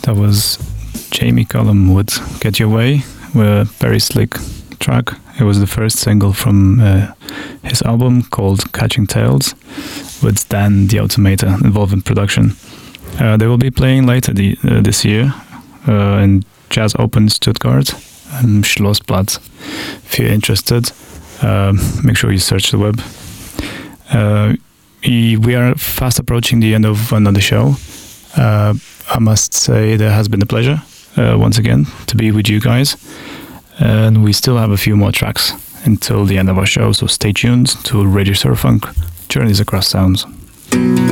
That was Jamie Cullum with Get Your Way, a very slick track. It was the first single from his album called Catching Tales, with Dan the Automator involved in production. They will be playing later this year in Jazz Open Stuttgart, Schlossblatt. If you're interested, make sure you search the web. We are fast approaching the end of another show. I must say there has been a pleasure once again to be with you guys, and we still have a few more tracks until the end of our show, so stay tuned to Radio Surfunk, Journeys Across Sounds.